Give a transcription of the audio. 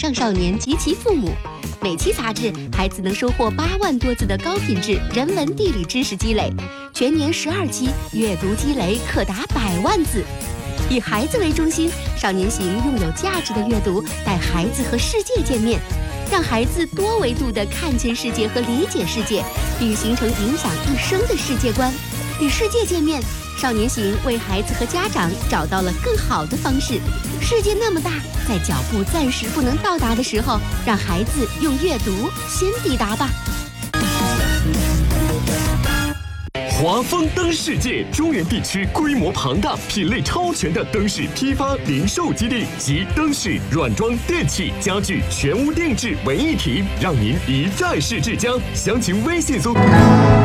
上少年及其父母。每期杂志，孩子能收获8万多字的高品质人文地理知识积累，全年12期，阅读积累可达100万字。以孩子为中心，少年行用有价值的阅读带孩子和世界见面，让孩子多维度地看见世界和理解世界，并形成影响一生的世界观。与世界见面，少年行为孩子和家长找到了更好的方式。世界那么大，在脚步暂时不能到达的时候，让孩子用阅读先抵达吧。 华丰灯世界中原地区规模庞大、品类超全的灯饰批发零售基地，集灯饰、软装、电器、家具全屋定制为一体，让您一站式至家。详情微信搜。